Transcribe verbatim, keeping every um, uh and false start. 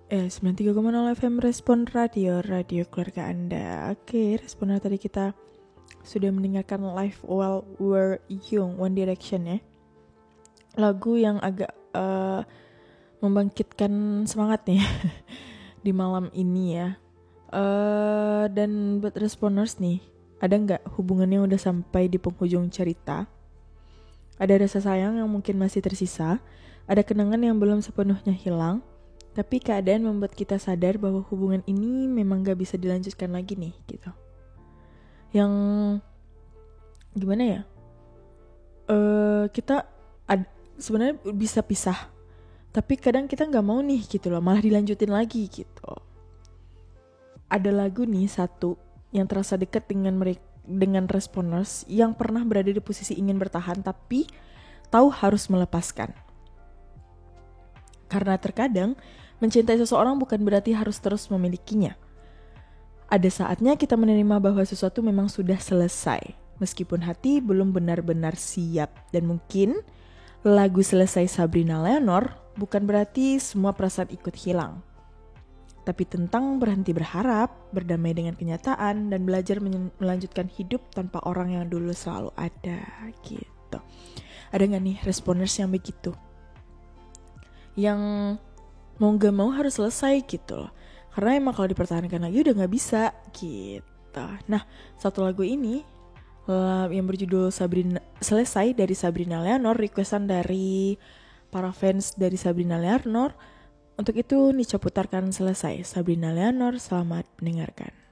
Eh, sembilan puluh tiga koma nol F M Respon Radio, radio keluarga Anda. Oke, responnya tadi kita sudah mendengarkan Live While We're Young, One Direction ya. Lagu yang agak uh, membangkitkan semangat nih di malam ini ya. Uh, dan buat responders nih, ada nggak hubungannya udah sampai di penghujung cerita? Ada rasa sayang yang mungkin masih tersisa, ada kenangan yang belum sepenuhnya hilang, tapi keadaan membuat kita sadar bahwa hubungan ini memang gak bisa dilanjutkan lagi nih, gitu. Yang gimana ya? Uh, kita ad- sebenarnya bisa pisah, tapi kadang kita nggak mau nih, gitu loh, malah dilanjutin lagi, gitu. Ada lagu nih satu yang terasa dekat dengan mereka, dengan responders yang pernah berada di posisi ingin bertahan, tapi tahu harus melepaskan. Karena terkadang mencintai seseorang bukan berarti harus terus memilikinya. Ada saatnya kita menerima bahwa sesuatu memang sudah selesai, meskipun hati belum benar-benar siap. Dan mungkin lagu Selesai Sabrina Leonor bukan berarti semua perasaan ikut hilang, tapi tentang berhenti berharap, berdamai dengan kenyataan, dan belajar men- melanjutkan hidup tanpa orang yang dulu selalu ada, gitu. Ada gak nih responders yang begitu? Yang mau gak mau harus selesai gitu loh. Karena emang kalau dipertahankan lagi udah gak bisa gitu. Nah, satu lagu ini uh, yang berjudul Sabrina, Selesai dari Sabrina Leonor, requestan dari para fans dari Sabrina Leonor. Untuk itu Nica putarkan Selesai Sabrina Leonor. Selamat mendengarkan.